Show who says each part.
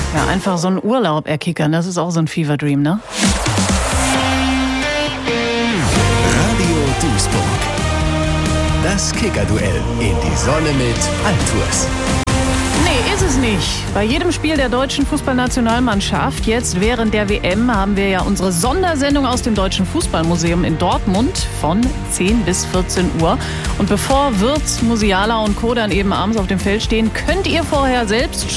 Speaker 1: Ja, einfach so ein Urlaub erkickern, das ist auch so ein Fever Dream, ne?
Speaker 2: Radio Duisburg. Das Kicker-Duell in die Sonne mit Altours.
Speaker 1: Nee, ist es nicht. Bei jedem Spiel der deutschen Fußballnationalmannschaft, jetzt während der WM, haben wir ja unsere Sondersendung aus dem Deutschen Fußballmuseum in Dortmund von 10 bis 14 Uhr. Und bevor Wirtz, Musiala und Co. dann eben abends auf dem Feld stehen, könnt ihr vorher selbst